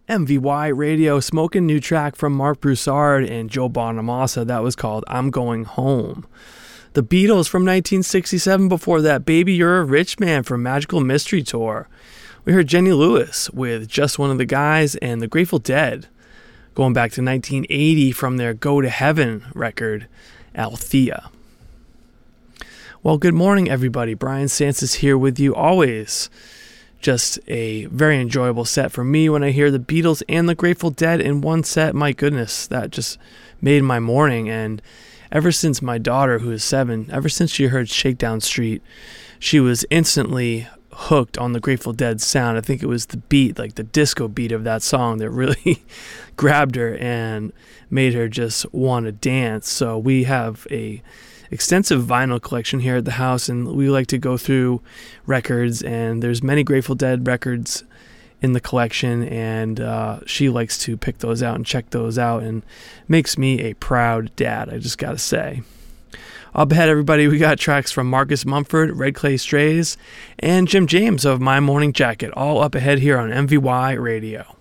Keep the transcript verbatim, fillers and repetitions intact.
M V Y Radio, smoking new track from Mark Broussard and Joe Bonamassa. That was called I'm Going Home. The Beatles from nineteen sixty-seven. Before that, Baby You're a Rich Man from Magical Mystery Tour. We heard Jenny Lewis with Just One of the Guys, and the Grateful Dead going back to nineteen eighty from their Go to Heaven record, Althea. Well, good morning, everybody. Brian Sansis here with you always. Just a very enjoyable set for me when I hear the Beatles and the Grateful Dead in one set. My goodness, that just made my morning. And ever since my daughter, who is seven, ever since she heard Shakedown Street, she was instantly hooked on the Grateful Dead sound. I think it was the beat, like the disco beat of that song, that really grabbed her and made her just want to dance. So we have a extensive vinyl collection here at the house, and we like to go through records, and there's many Grateful Dead records in the collection, and uh, she likes to pick those out and check those out, and makes me a proud dad, I just gotta say. Up ahead, everybody, we got tracks from Marcus Mumford, Red Clay Strays, and Jim James of My Morning Jacket, all up ahead here on M V Y Radio.